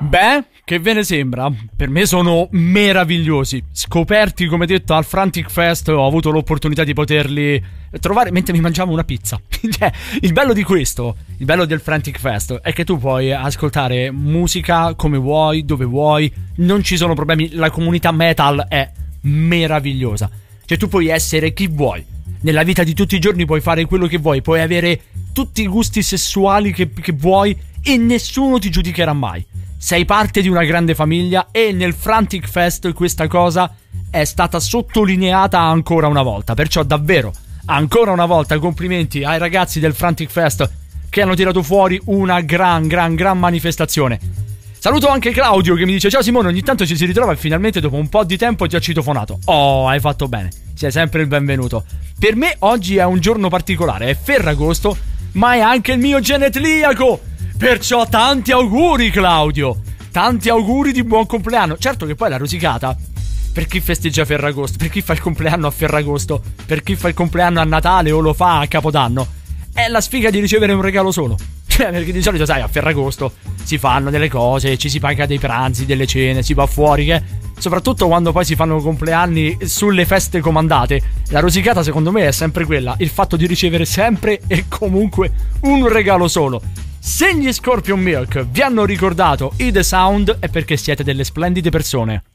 Beh, che ve ne sembra? Per me sono meravigliosi. Scoperti, come detto, al Frantic Fest, ho avuto l'opportunità di poterli trovare mentre mi mangiavo una pizza. Cioè, il bello di questo, il bello del Frantic Fest, è che tu puoi ascoltare musica come vuoi, dove vuoi, non ci sono problemi. La comunità metal è meravigliosa. Cioè, tu puoi essere chi vuoi. Nella vita di tutti i giorni puoi fare quello che vuoi, puoi avere tutti i gusti sessuali che vuoi e nessuno ti giudicherà mai. Sei parte di una grande famiglia e nel Frantic Fest questa cosa è stata sottolineata ancora una volta. Perciò davvero, ancora una volta, complimenti ai ragazzi del Frantic Fest che hanno tirato fuori una gran manifestazione. Saluto anche Claudio che mi dice: ciao Simone, ogni tanto ci si ritrova e finalmente dopo un po' di tempo ti ho citofonato. Oh, hai fatto bene, sei sempre il benvenuto. Per me oggi è un giorno particolare, è Ferragosto, ma è anche il mio genetliaco. Perciò tanti auguri Claudio, tanti auguri di buon compleanno. Certo che poi la rosicata, per chi festeggia Ferragosto, per chi fa il compleanno a Ferragosto, per chi fa il compleanno a Natale o lo fa a Capodanno, è la sfiga di ricevere un regalo solo. Cioè, perché di solito sai, a Ferragosto si fanno delle cose, ci si paga dei pranzi, delle cene, si va fuori, che soprattutto quando poi si fanno compleanni sulle feste comandate. La rosicata secondo me è sempre quella, il fatto di ricevere sempre e comunque un regalo solo. Se gli Scorpion Milk vi hanno ricordato i The Sound è perché siete delle splendide persone.